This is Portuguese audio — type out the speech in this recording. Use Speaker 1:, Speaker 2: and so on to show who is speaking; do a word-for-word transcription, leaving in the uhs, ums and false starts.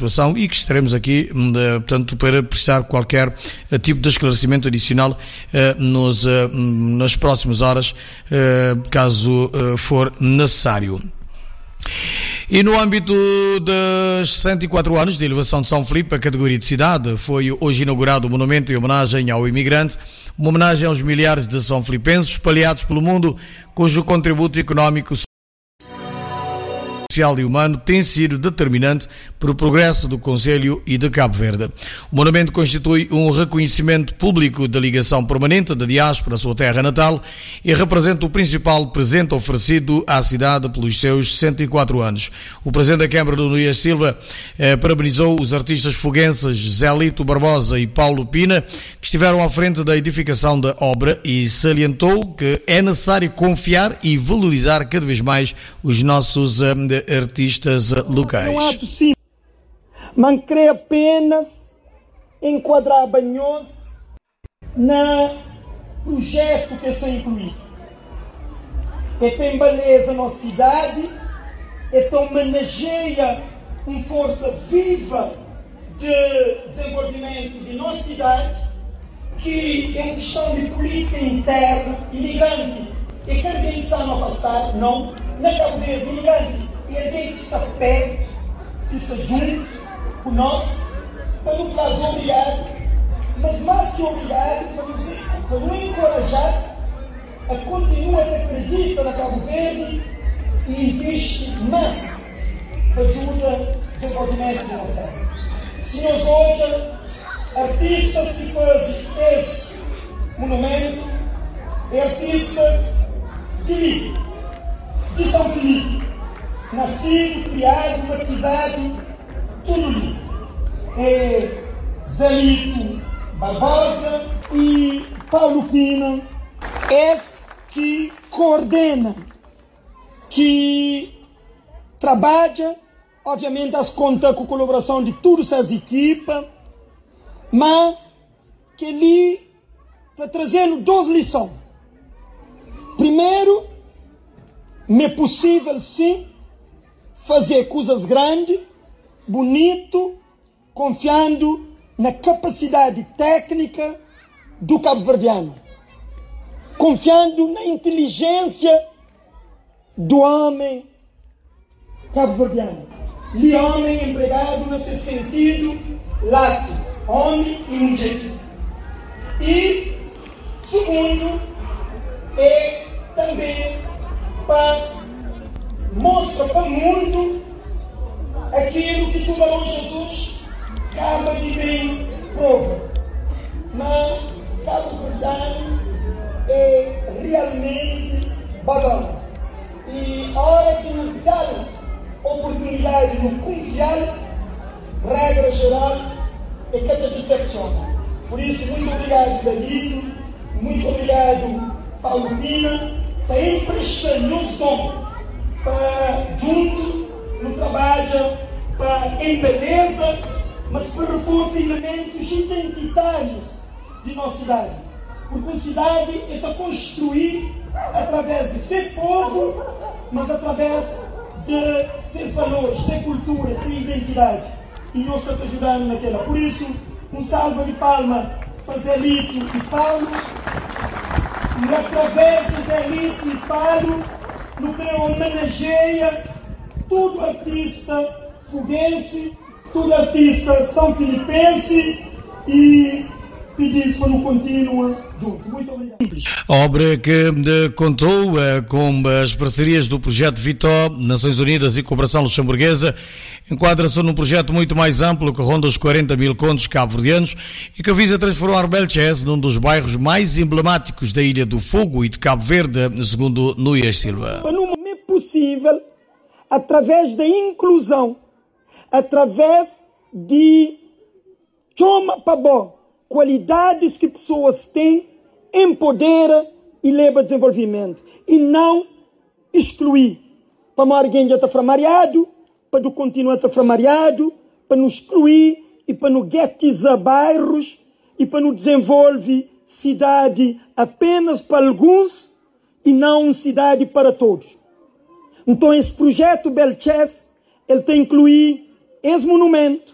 Speaker 1: situação e que estaremos aqui, portanto, para prestar qualquer tipo de esclarecimento adicional nos, nas próximas horas, caso for necessário. E no âmbito dos cento e quatro anos de elevação de São Filipe, a categoria de cidade, foi hoje inaugurado o monumento em homenagem ao imigrante, uma homenagem aos milhares de são filipenses espalhados pelo mundo, cujo contributo económico, social e humano tem sido determinante para o progresso do Conselho e de Cabo Verde. O monumento constitui um reconhecimento público da ligação permanente da diáspora à sua terra natal e representa o principal presente oferecido à cidade pelos seus cento e quatro anos. O Presidente da Câmara, Nunes Silva, eh, parabenizou os artistas foguenses Zé Lito Barbosa e Paulo Pina, que estiveram à frente da edificação da obra, e salientou que é necessário confiar e valorizar cada vez mais os nossos eh, artistas locais.
Speaker 2: Não ato sim, mas queria apenas enquadrar Banhoso no projeto que se incluído. E tem beleza na cidade, então homenageia uma força viva de desenvolvimento de nossa cidade, que é uma questão de política interna, imigrante, e que alguém está a afastar, não, na Cabo Verde, imigrante. E a gente está perto, isso junto conosco, para nos fazer obrigado, mas mais que obrigado, para nos, para nos encorajar a continuar a acreditar na Cabo Verde e investir mais para ajuda ao desenvolvimento da nossa área. Se nós hoje, artistas que fazem esse monumento, é artistas de mim, de São Filipe, nascido, criado, batizado, tudo ali. É Zé Lito Barbosa e Paulo Pina, esse que coordena, que trabalha, obviamente, as conta com a colaboração de todas as equipas, mas que ali está trazendo duas lições. Primeiro, é possível sim fazer coisas grandes, bonito, confiando na capacidade técnica do cabo-verdiano, confiando na inteligência do homem cabo-verdiano. E homem empregado nesse sentido lato, homem e mulher. E segundo, é também para mostrar para o mundo aquilo que o Barão Jesus acaba de bem prova. Mas Cabo Verdade é realmente badão. E a hora que não dá oportunidade de confiar, regra geral, é que te decepciona. Por isso, muito obrigado, Danilo, muito obrigado, Paulo Pina, para emprestar-nos dom, para junto no trabalho, para em beleza, mas para funcionamentos identitários de nossa cidade. Porque a cidade é para construir através de seu povo, mas através de seus valores, sua cultura, sua identidade. E nós estamos ajudando naquela. Por isso, um salve de palma para Zé Lito e Paulo. E através de Zé Lito e Paulo, no que homenageia todo artista foguense, todo artista são filipense e pedir para não continua junto. Muito obrigado.
Speaker 1: A obra que de, contou uh, com as parcerias do Projeto Vitó, Nações Unidas e Cooperação Luxemburguesa, enquadra-se num projeto muito mais amplo que ronda os quarenta mil contos cabo-verdianos e que visa transformar Belchés num dos bairros mais emblemáticos da Ilha do Fogo e de Cabo Verde, segundo Nunes Silva.
Speaker 2: Não é possível, através da inclusão, através de chama para bom, qualidades que pessoas têm, empodera e leva a desenvolvimento. E não excluir. Para alguém já está framariado, para continuar a estar framariado, para não excluir e para não guetizar bairros e para não desenvolver cidade apenas para alguns e não uma cidade para todos. Então esse projeto Belchés, ele tem que incluir esse monumento,